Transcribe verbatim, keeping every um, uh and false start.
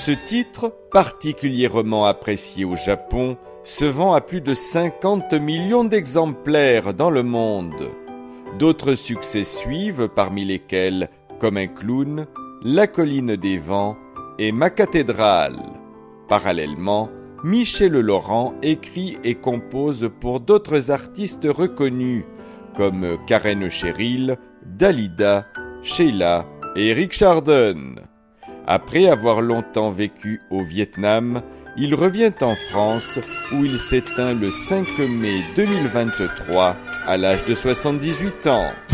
Ce titre, particulièrement apprécié au Japon, se vend à plus de cinquante millions d'exemplaires dans le monde. D'autres succès suivent, parmi lesquels Comme un clown, La colline des vents et Ma cathédrale. Parallèlement, Michel Legrand écrit et compose pour d'autres artistes reconnus, comme Karen Cheryl, Dalida, Sheila et Eric Chardin. Après avoir longtemps vécu au Vietnam, il revient en France où il s'éteint le cinq mai deux mille vingt-trois à l'âge de soixante-dix-huit ans.